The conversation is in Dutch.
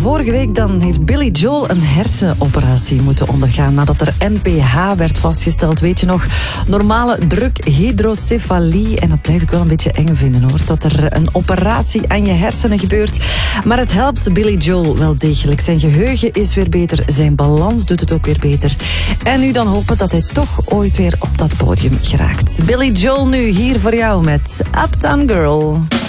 vorige week dan heeft Billy Joel een hersenoperatie moeten ondergaan nadat er NPH werd vastgesteld. Weet je nog, normale drukhydrocefalie. En dat blijf ik wel een beetje eng vinden hoor, dat er een operatie aan je hersenen gebeurt. Maar het helpt Billy Joel wel degelijk. Zijn geheugen is weer beter, zijn balans doet het ook weer beter. En nu dan hopen dat hij toch ooit weer op dat podium geraakt. Billy Joel nu hier voor jou met Uptown Girl.